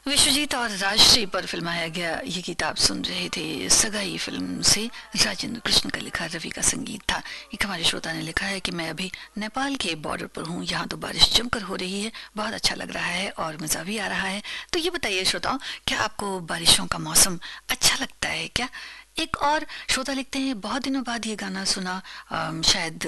विश्वजीत और राजश्री पर फिल्माया गया ये गीत आप सुन रहे थे सगाई फिल्म से। राजेंद्र कृष्ण का लिखा, रवि का संगीत था। एक हमारे श्रोता ने लिखा है कि मैं अभी नेपाल के बॉर्डर पर हूँ, यहाँ तो बारिश जमकर हो रही है, बहुत अच्छा लग रहा है और मज़ा भी आ रहा है। तो ये बताइए श्रोताओं, क्या आपको बारिशों का मौसम अच्छा लगता है क्या? एक और श्रोता लिखते हैं, बहुत दिनों बाद ये गाना सुना, शायद